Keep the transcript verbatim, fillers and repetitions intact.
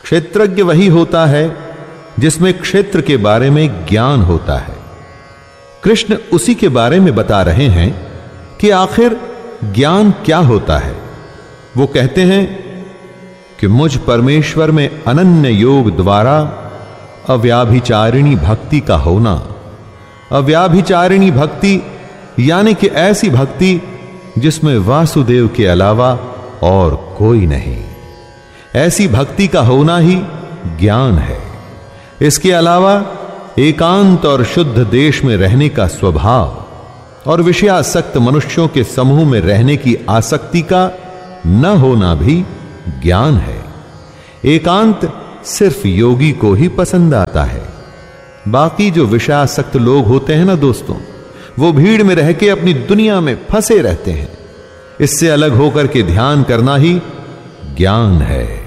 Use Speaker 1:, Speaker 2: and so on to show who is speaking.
Speaker 1: क्षेत्रज्ञ वही होता है जिसमें क्षेत्र के बारे में ज्ञान होता है। कृष्ण उसी के बारे में बता रहे हैं कि आखिर ज्ञान क्या होता है। वो कहते हैं कि मुझ परमेश्वर में अनन्य योग द्वारा अव्याभिचारिणी भक्ति का होना। अव्याभिचारिणी भक्ति यानी कि ऐसी भक्ति जिसमें वासुदेव के अलावा और कोई नहीं, ऐसी भक्ति का होना ही ज्ञान है। इसके अलावा एकांत और शुद्ध देश में रहने का स्वभाव और विषयासक्त मनुष्यों के समूह में रहने की आसक्ति का न होना भी ज्ञान है। एकांत सिर्फ योगी को ही पसंद आता है। बाकी जो विषयासक्त लोग होते हैं ना दोस्तों, वो भीड़ में रह के अपनी दुनिया में फंसे रहते हैं। इससे अलग होकर के ध्यान करना ही ज्ञान है।